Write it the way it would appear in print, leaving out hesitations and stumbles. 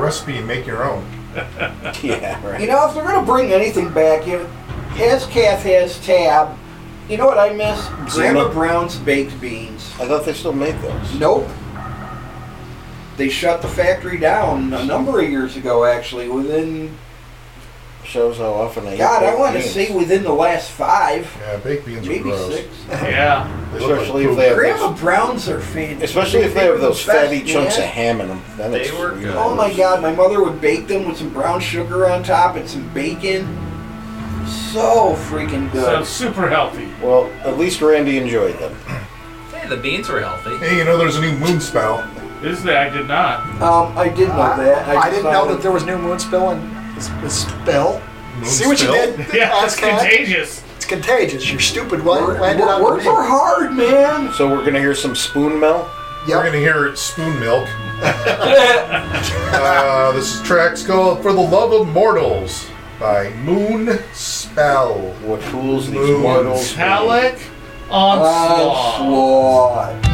recipe and make your own. Yeah, right. You know, if they're going to bring anything back, as Kath has Tab, you know what I miss? Grandma Brown's baked beans. I thought they still made those. Nope. They shut the factory down a number of years ago, actually. Shows how often I eat God, I baked want to beans. say within the last 5. Yeah, baked beans are Maybe gross. 6. Yeah. They look Especially like if they have Grandma Browns are fantastic. Especially if they have those were the fatty best, chunks of man. ham in them. Then They it's were really good. Oh my God, my mother would bake them with some brown sugar on top and some bacon. So freaking good. So super healthy. Well, at least Randy enjoyed them. Hey, the beans were healthy. Hey, you know there's a new moon spout. This I did not. I did know that. I just didn't saw know it. that there was new moon spill and spill. Moon See what spill? you did? Yeah, it's Cat? contagious. It's contagious. Your stupid one landed on Words me. are hard, man. So we're gonna hear some spoon mill. We're Yep. gonna hear spoon milk. This is track's called "For the Love of Mortals" by Moon Spell. What fools these Moon. mortals. Metallic onslaught. Onslaught.